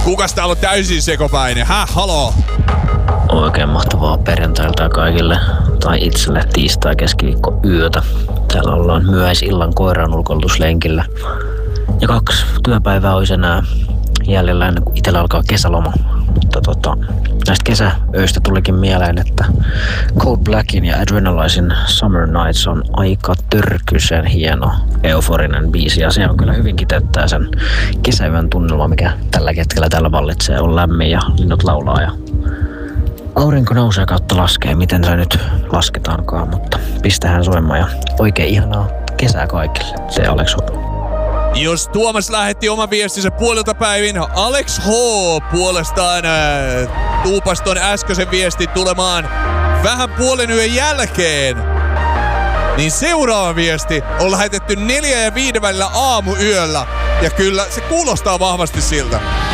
Kukas täällä on täysin sekopäinen? Haloo? Oikein mahtavaa perjantailta kaikille. Tai itselle tiistai keskiviikko yötä. Täällä ollaan myöhäisillan koiran ulkoilutuslenkillä. Ja 2 työpäivää olisi enää jäljellä ennen kuin itsellä alkaa kesäloma. Mutta näistä kesäöistä tulikin mieleen, että Cold Blackin ja Adrenalizein Summer Nights on aika törkyisen hieno, euforinen biisi. Ja se on kyllä hyvin kiteyttää sen kesäyön tunnelma, mikä tällä hetkellä täällä vallitsee. On lämmin ja linnut laulaa ja aurinko nousee kautta laskee. Miten se nyt lasketaankaan, mutta pistähän soimaan ja oikein ihanaa kesää kaikille. Se Alex H. Jos Tuomas lähetti oman viestinsä puolilta päivin, Alex H. puolestaan tuupas ton äskeisen viestin tulemaan vähän puolen yön jälkeen. Niin seuraava viesti on lähetetty 4 ja 5 välillä aamuyöllä. Ja kyllä se kuulostaa vahvasti siltä.